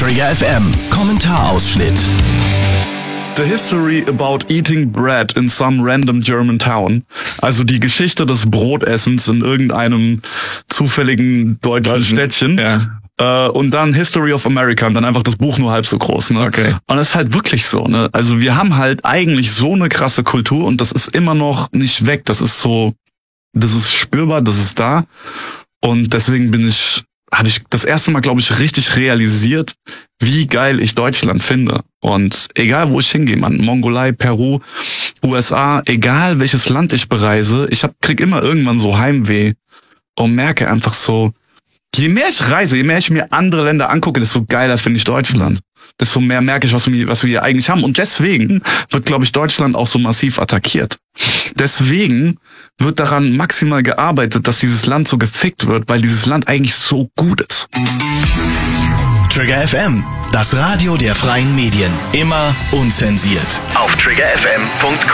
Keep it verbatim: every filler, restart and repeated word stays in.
Trigger F M Kommentarausschnitt. The history about eating bread in some random German town. Also die Geschichte des Brotessens in irgendeinem zufälligen deutschen Städtchen. Ja. Uh, und dann History of America und dann einfach das Buch nur halb so groß, ne? Okay. Und es ist halt wirklich so, ne? Also wir haben halt eigentlich so eine krasse Kultur und das ist immer noch nicht weg. Das ist so, das ist spürbar, das ist da. Und deswegen bin ich, habe ich das erste Mal, glaube ich, richtig realisiert, wie geil ich Deutschland finde. Und egal, wo ich hingehe, man, Mongolei, Peru, U S A, egal welches Land ich bereise, ich hab, krieg immer irgendwann so Heimweh und merke einfach so, je mehr ich reise, je mehr ich mir andere Länder angucke, desto geiler finde ich Deutschland. Desto mehr merke ich, was wir, was wir hier eigentlich haben. Und deswegen wird, glaube ich, Deutschland auch so massiv attackiert. Deswegen wird daran maximal gearbeitet, dass dieses Land so gefickt wird, weil dieses Land eigentlich so gut ist. Trigger F M, das Radio der freien Medien. Immer unzensiert. Auf trigger f m punkt com